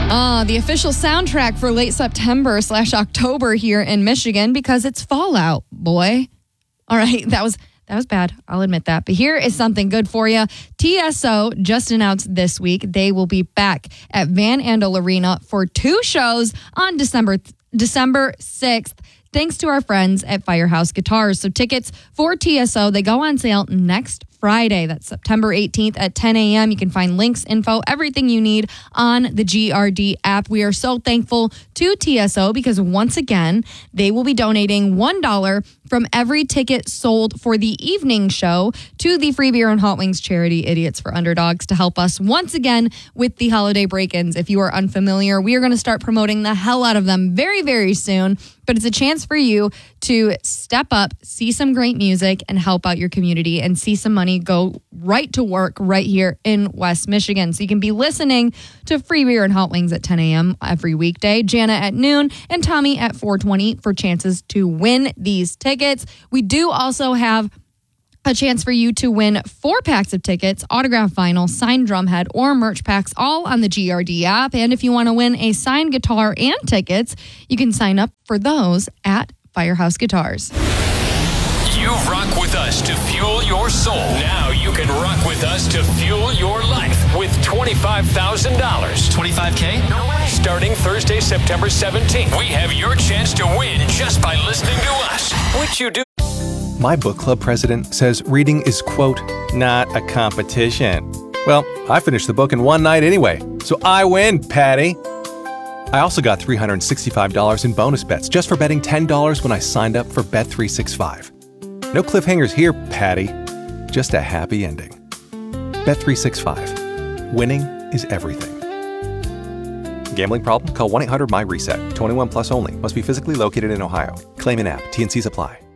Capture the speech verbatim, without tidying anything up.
Uh, the official soundtrack for late September slash October here in Michigan because it's Fallout, boy. All right, that was that was bad. I'll admit that. But here is something good for you. T S O just announced this week they will be back at Van Andel Arena for two shows on December December sixth. Thanks to our friends at Firehouse Guitars. So tickets for T S O, they go on sale next Friday. That's September eighteenth at ten a.m. You can find links, info, everything you need on the G R D app. We are so thankful to T S O because once again, they will be donating one dollar from every ticket sold for the evening show to the Free Beer and Hot Wings charity Idiots for Underdogs to help us once again with the holiday break-ins. If you are unfamiliar, we are going to start promoting the hell out of them very, very soon. But it's a chance for you to step up, see some great music, and help out your community and see some money go right to work right here in West Michigan. So you can be listening to Free Beer and Hot Wings at ten a.m. every weekday, Jana at noon, and Tommy at four twenty for chances to win these tickets. We do also have a chance for you to win four packs of tickets, autographed vinyl, signed drumhead, or merch packs, all on the G R D app. And if you want to win a signed guitar and tickets, you can sign up for those at Firehouse Guitars. You rock with us to fuel your soul. Now you can rock with us to fuel your life with twenty-five thousand dollars. twenty-five K? No way. Starting Thursday, September seventeenth, we have your chance to win just by listening to us. Which you do. My book club president says reading is, quote, not a competition. Well, I finished the book in one night anyway, so I win, Patty. I also got three hundred sixty-five dollars in bonus bets just for betting ten dollars when I signed up for Bet three sixty-five. No cliffhangers here, Patty. Just a happy ending. Bet three sixty-five. Winning is everything. Gambling problem? Call one eight hundred M Y RESET. twenty-one plus only. Must be physically located in Ohio. Claim in app. T and C's apply.